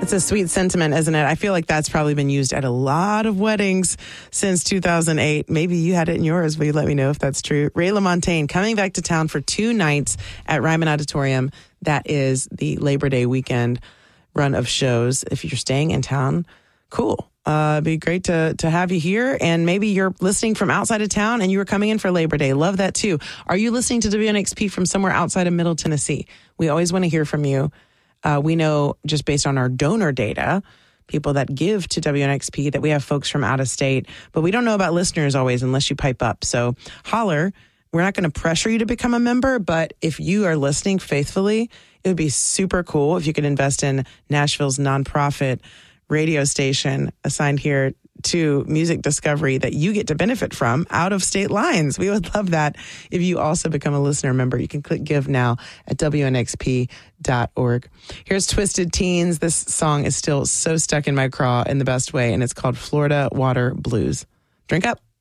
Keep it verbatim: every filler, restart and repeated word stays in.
It's a sweet sentiment, isn't it? I feel like that's probably been used at a lot of weddings since two thousand eight. Maybe you had it in yours. Will you let me know if that's true? Ray LaMontagne coming back to town for two nights at Ryman Auditorium. That is the Labor Day weekend run of shows. If you're staying in town, cool. Uh, it'd be great to to have you here. And maybe you're listening from outside of town and you were coming in for Labor Day. Love that too. Are you listening to W N X P from somewhere outside of Middle Tennessee? We always want to hear from you. Uh, we know just based on our donor data, people that give to W N X P, that we have folks from out of state, but we don't know about listeners always unless you pipe up. So holler. We're not going to pressure you to become a member, but if you are listening faithfully, it would be super cool if you could invest in Nashville's nonprofit radio station assigned here to music discovery that you get to benefit from out of state lines. We would love that if you also become a listener member. You can click give now at W N X P dot org. Here's Twisted Teens. This song is still so stuck in my craw in the best way, and it's called Florida Water Blues. Drink up.